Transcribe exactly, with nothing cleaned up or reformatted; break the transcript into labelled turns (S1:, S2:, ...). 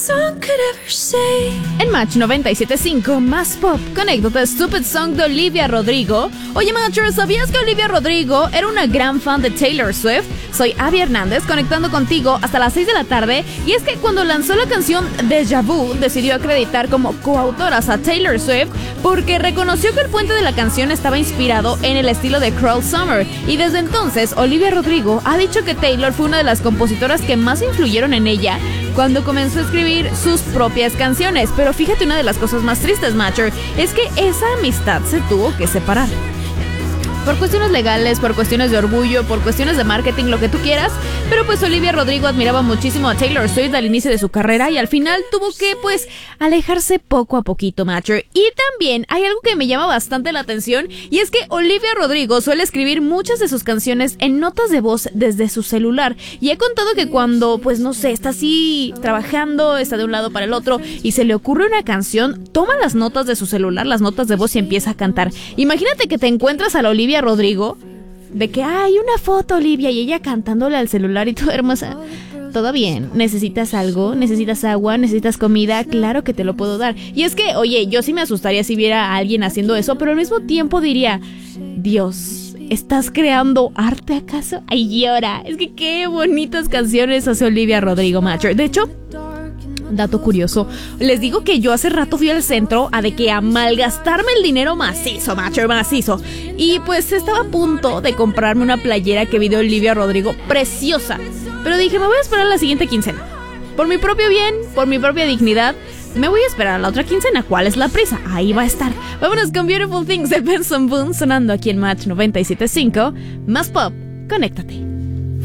S1: song could ever say.
S2: En Match noventa y siete punto cinco, más pop, con anécdota Stupid Song de Olivia Rodrigo. Oye, Matcher, ¿sabías que Olivia Rodrigo era una gran fan de Taylor Swift? Soy Abby Hernández, conectando contigo hasta las seis de la tarde. Y es que cuando lanzó la canción Deja Vu, decidió acreditar como coautoras a Taylor Swift porque reconoció que el puente de la canción estaba inspirado en el estilo de Cruel Summer. Y desde entonces, Olivia Rodrigo ha dicho que Taylor fue una de las compositoras que más influyeron en ella cuando comenzó a escribir sus propias canciones. Pero fíjate, una de las cosas más tristes, Matcher, es que esa amistad se tuvo que separar. Por cuestiones legales, por cuestiones de orgullo, por cuestiones de marketing, lo que tú quieras. Pero pues Olivia Rodrigo admiraba muchísimo a Taylor Swift al inicio de su carrera y al final tuvo que, pues, alejarse poco a poquito, Matcher. Y también hay algo que me llama bastante la atención, y es que Olivia Rodrigo suele escribir muchas de sus canciones en notas de voz desde su celular. Y he contado que cuando, pues no sé, está así trabajando, está de un lado para el otro y se le ocurre una canción, toma las notas de su celular, las notas de voz, y empieza a cantar. Imagínate que te encuentras a la Olivia Rodrigo, de que hay una foto, Olivia, y ella cantándole al celular y todo, hermosa. Todo bien, necesitas algo, necesitas agua, necesitas comida, claro que te lo puedo dar. Y es que, oye, yo sí me asustaría si viera a alguien haciendo eso, pero al mismo tiempo diría, Dios, ¿estás creando arte acaso? Ay, llora. Es que qué bonitas canciones hace Olivia Rodrigo, Matcher. De hecho, dato curioso, les digo que yo hace rato fui al centro a de que a malgastarme el dinero macizo, Matcher, macizo. Y pues estaba a punto de comprarme una playera que vi de Olivia Rodrigo, preciosa. Pero dije, me voy a esperar a la siguiente quincena. Por mi propio bien, por mi propia dignidad, me voy a esperar a la otra quincena. ¿Cuál es la prisa? Ahí va a estar. Vámonos con Beautiful Things de Benson Boone sonando aquí en Match noventa y siete punto cinco. Más pop, conéctate.